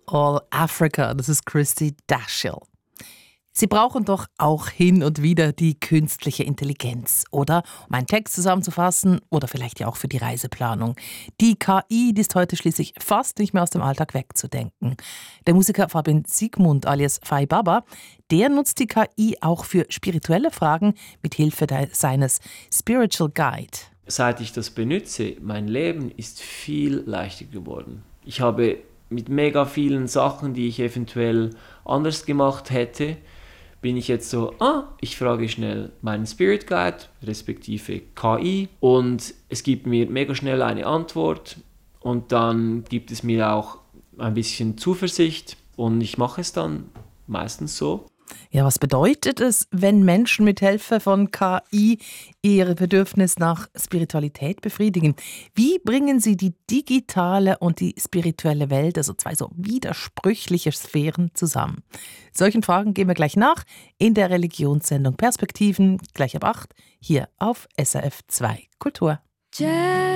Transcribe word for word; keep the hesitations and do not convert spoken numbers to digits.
All Africa, das ist Christy Dashiell. Sie brauchen doch auch hin und wieder die künstliche Intelligenz, oder? Um einen Text zusammenzufassen oder vielleicht ja auch für die Reiseplanung. Die K I, die ist heute schließlich fast nicht mehr aus dem Alltag wegzudenken. Der Musiker Fabian Siegmund alias Fai Baba, der nutzt die K I auch für spirituelle Fragen mit Hilfe seines Spiritual Guide. Seit ich das benutze, mein Leben ist viel leichter geworden. Ich habe mit mega vielen Sachen, die ich eventuell anders gemacht hätte, bin ich jetzt so, ah, ich frage schnell meinen Spirit Guide, respektive K I, und es gibt mir mega schnell eine Antwort und dann gibt es mir auch ein bisschen Zuversicht und ich mache es dann meistens so. Ja, was bedeutet es, wenn Menschen mit Hilfe von K I ihre Bedürfnis nach Spiritualität befriedigen? Wie bringen sie die digitale und die spirituelle Welt, also zwei so widersprüchliche Sphären, zusammen? Solchen Fragen gehen wir gleich nach in der Religionssendung Perspektiven, gleich ab acht, hier auf S R F zwei Kultur.